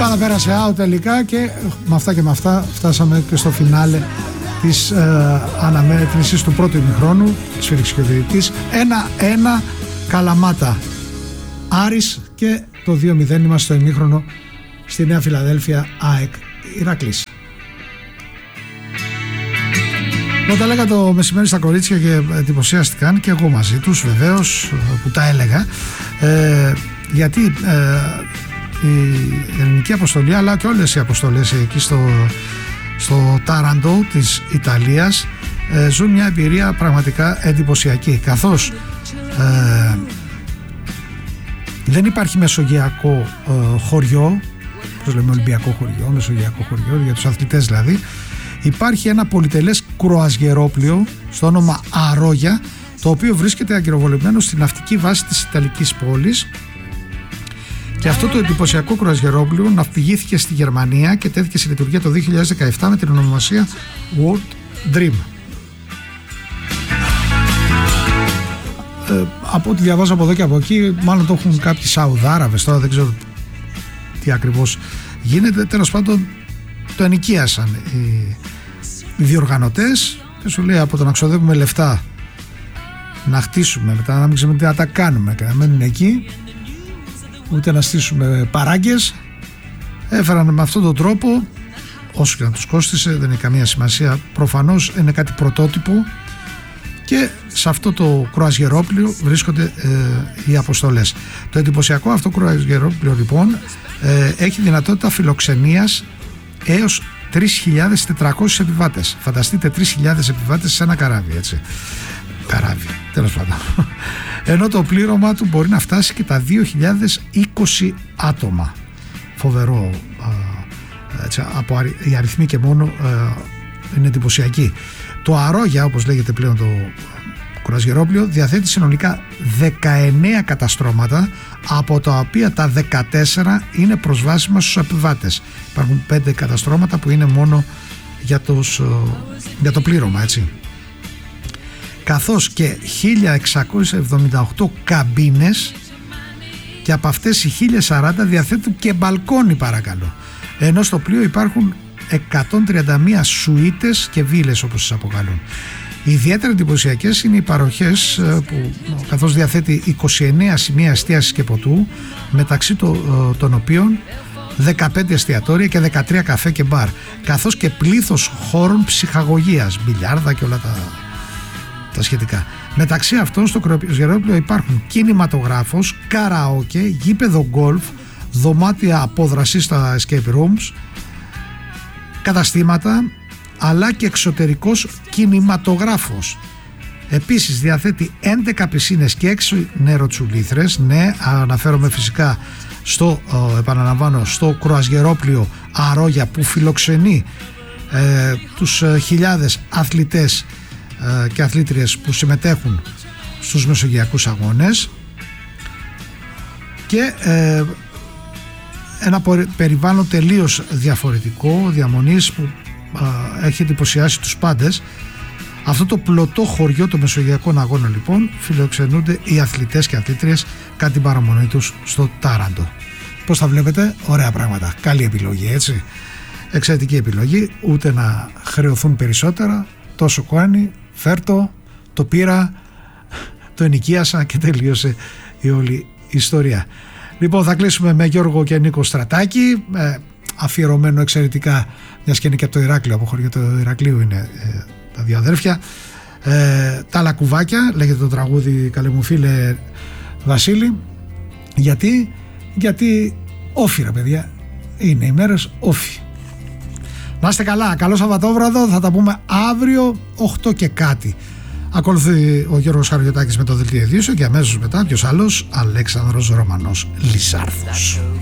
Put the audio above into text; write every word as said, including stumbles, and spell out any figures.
Πάντα πέρασε out τελικά και με αυτά και με αυτά φτάσαμε και στο φινάλε της ε, αναμέτρησης του πρώτου ημιχρόνου, σφίριξη και ο διαιτητής. Ένα-ένα Καλαμάτα Άρης και το δύο μηδέν είμαστε στο ημίχρονο στη Νέα Φιλαδέλφια ΑΕΚ Ηρακλής. Όταν τα έλεγα το μεσημέρι στα κορίτσια και εντυπωσιάστηκαν και εγώ μαζί τους βεβαίως που τα έλεγα, ε, γιατί ε, η ελληνική αποστολή αλλά και όλες οι αποστολές εκεί στο, στο Τάραντο της Ιταλίας ε, ζουν μια εμπειρία πραγματικά εντυπωσιακή, καθώς ε, δεν υπάρχει μεσογειακό ε, χωριό, όπως λέμε Ολυμπιακό χωριό, μεσογειακό χωριό για τους αθλητές δηλαδή. Υπάρχει ένα πολυτελές κρουαζιερόπλοιο στο όνομα Αρόγια, το οποίο βρίσκεται αγκυροβολημένο στην ναυτική βάση της Ιταλικής πόλης, και αυτό το εντυπωσιακό κρουαζιερόπλοιο ναυπηγήθηκε στη Γερμανία και τέθηκε σε λειτουργία το δύο χιλιάδες δεκαεπτά με την ονομασία World Dream. Ε, από ό,τι διαβάζω από εδώ και από εκεί, μάλλον το έχουν κάποιοι Σαουδάραβες, τώρα δεν ξέρω τι ακριβώς γίνεται. Τέλος πάντων το ενοικίασαν οι, οι διοργανωτές και σου λέει, από το να ξοδεύουμε λεφτά να χτίσουμε, μετά να μην ξέρουμε τι να τα κάνουμε και να μένουν εκεί, ούτε να στήσουμε παράγκες, έφεραν με αυτόν τον τρόπο, όσο και να τους κόστισε δεν έχει καμία σημασία, προφανώς είναι κάτι πρωτότυπο, και σε αυτό το κρουαζιερόπλοιο βρίσκονται ε, οι αποστολές. Το εντυπωσιακό αυτό κρουαζιερόπλοιο λοιπόν ε, έχει δυνατότητα φιλοξενίας έως τρεις χιλιάδες τετρακόσιους επιβάτες. Φανταστείτε τρεις χιλιάδες επιβάτες σε ένα καράβι, έτσι. Καράβι, τέλος πάντων. Ενώ το πλήρωμα του μπορεί να φτάσει και τα δύο χιλιάδες είκοσι άτομα. Φοβερό, έτσι, από οι αριθμοί και μόνο είναι εντυπωσιακοί. Το Αρόγια, όπως λέγεται πλέον το κρουαζιερόπλοιο, διαθέτει συνολικά δεκαεννέα καταστρώματα, από τα οποία τα δεκατέσσερα είναι προσβάσιμα στους επιβάτες. Υπάρχουν πέντε καταστρώματα που είναι μόνο για, τους, για το πλήρωμα, έτσι. Καθώς και χίλια εξακόσιες εβδομήντα οκτώ καμπίνες, και από αυτές οι χίλια σαράντα διαθέτουν και μπαλκόνι, παρακαλώ. Ενώ στο πλοίο υπάρχουν εκατόν τριάντα μία σουίτες και βίλες, όπως τις αποκαλούν. Ιδιαίτερα εντυπωσιακές είναι οι παροχές που, καθώς διαθέτει είκοσι εννέα σημεία εστίασης και ποτού, μεταξύ το, των οποίων δεκαπέντε εστιατόρια και δεκατρία καφέ και μπαρ, καθώς και πλήθος χώρων ψυχαγωγίας, μπιλιάρδα και όλα τα, τα σχετικά. Μεταξύ αυτών στο κρουαζιερόπλοιο υπάρχουν κινηματογράφος, καραόκε, γήπεδο γκολφ, δωμάτια απόδρασης στα escape rooms, καταστήματα, αλλά και εξωτερικός κινηματογράφος. Επίσης διαθέτει έντεκα πισίνες και έξι νεροτσουλήθρες. Ναι, αναφέρομαι φυσικά στο, ε, επαναλαμβάνω, στο κρουαζιερόπλοιο Αρόγια, που φιλοξενεί ε, τους ε, χιλιάδες αθλητές ε, και αθλήτριες που συμμετέχουν στους μεσογειακούς αγώνες, και ε, ένα περιβάλλον τελείως διαφορετικό διαμονής που α, έχει εντυπωσιάσει τους πάντες. Αυτό το πλωτό χωριό των μεσογειακών αγώνων λοιπόν φιλοξενούνται οι αθλητές και αθλήτριες κατά την παραμονή τους στο Τάραντο. Πώς τα βλέπετε? Ωραία πράγματα, καλή επιλογή, έτσι, εξαιρετική επιλογή, ούτε να χρεωθούν περισσότερα, τόσο κάνει, φέρτο, το πήρα, το ενοικίασα και τελείωσε η όλη ιστορία. Λοιπόν, θα κλείσουμε με Γιώργο και Νίκο Στρατάκη, ε, αφιερωμένο εξαιρετικά, μιας και είναι και από το Ηράκλειο, από χωριό του Ηρακλείου είναι ε, τα δύο αδέρφια. Ε, τα Λακκουβάκια, λέγεται το τραγούδι, καλέ μου φίλε Βασίλη. Γιατί, γιατί όφι, ρε παιδιά, είναι οι μέρες όφι. Να είστε καλά, καλό Σαββατόβραδο, θα τα πούμε αύριο οκτώ και κάτι. Ακολουθεί ο Γιώργος Χαρογιωτάκης με το Δελτίο Ειδήσεων και αμέσως μετά ποιος άλλος? Αλέξανδρος Ρωμανός Λυσάρθος.